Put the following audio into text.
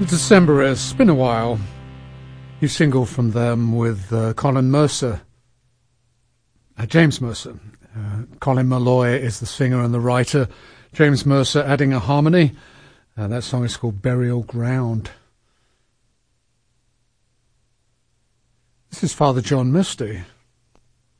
The Decemberists, it's been a while. New single from them with Colin Mercer. James Mercer. Colin Malloy is the singer and the writer. James Mercer adding a harmony. That song is called Burial Ground. This is Father John Misty.